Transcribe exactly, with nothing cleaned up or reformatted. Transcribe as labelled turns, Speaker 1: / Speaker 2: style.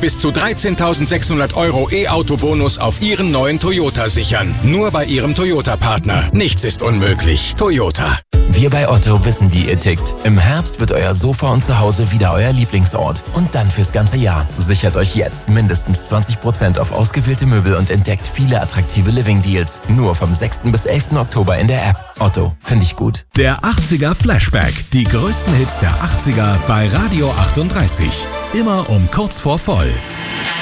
Speaker 1: bis zu dreizehntausendsechshundert Euro E-Auto-Bonus auf Ihren neuen Toyota sichern. Nur bei Ihrem Toyota-Partner. Nichts ist unmöglich. Toyota.
Speaker 2: Wir bei Otto wissen, wie ihr tickt. Im Herbst wird euer Sofa und Zuhause wieder euer Lieblingsort. Und dann fürs ganze Jahr. Sichert euch jetzt mindestens zwanzig Prozent auf ausgewählte Möbel und entdeckt viele attraktive Living-Deals. Nur vom sechsten bis elften Oktober in der App. Otto, finde ich gut.
Speaker 3: Der achtziger Flashback. Die größten Hits der achtziger bei Radio achtunddreißig. Immer um kurz vor voll.